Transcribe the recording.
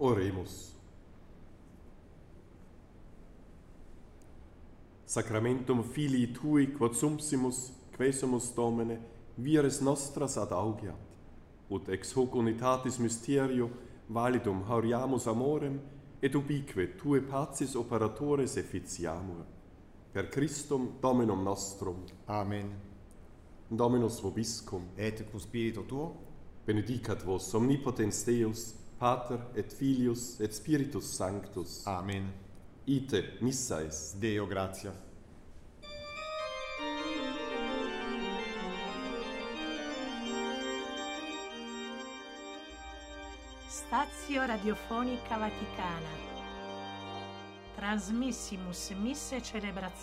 Oremus. Sacramentum Filii Tui, quod sumpsimus, quesumus Domine, vires nostras ad augeat, ut ex hoc unitatis mysterio validum hauriamus amorem, et ubique Tue pacis operatores efficiamur. Per Christum Dominum nostrum. Amen. Dominus vobiscum. Et cum spiritu tuo. Benedicat vos omnipotens Deus, Pater et Filius et Spiritus Sanctus. Amen. Ite missa est. Deo gratia. Statio Radiofonica Vaticana. Transmissimus misse celebrazione